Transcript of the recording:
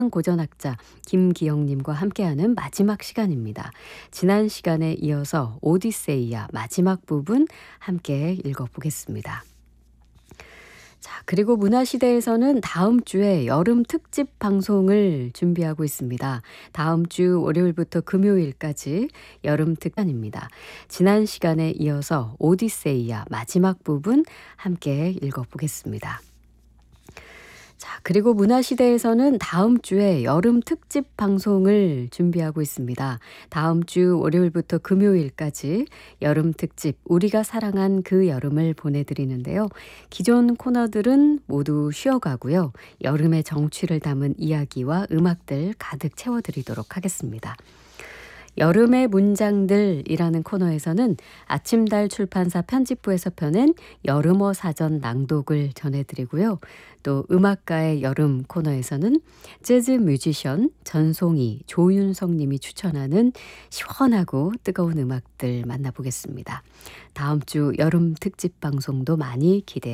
고전학자 김기영님과 함께하는 마지막 시간입니다. 지난 시간에 이어서 오디세이아 마지막 부분 함께 읽어보겠습니다. 자, 그리고 문화시대에서는 다음 주에 여름 특집 방송을 준비하고 있습니다. 다음 주 월요일부터 금요일까지 여름 특간입니다. 지난 시간에 이어서 오디세이아 마지막 부분 함께 읽어보겠습니다. 자, 그리고 문화시대에서는 다음 주에 여름 특집 방송을 준비하고 있습니다. 다음 주 월요일부터 금요일까지 여름 특집 우리가 사랑한 그 여름을 보내드리는데요. 기존 코너들은 모두 쉬어가고요. 여름의 정취를 담은 이야기와 음악들 가득 채워드리도록 하겠습니다. 여름의 문장들이라는 코너에서는 아침달 출판사 편집부에서 펴낸 여름어 사전 낭독을 전해드리고요. 또 음악가의 여름 코너에서는 재즈 뮤지션 전송이, 조윤성 님이 추천하는 시원하고 뜨거운 음악들 만나보겠습니다. 다음 주 여름 특집 방송도 많이 기대해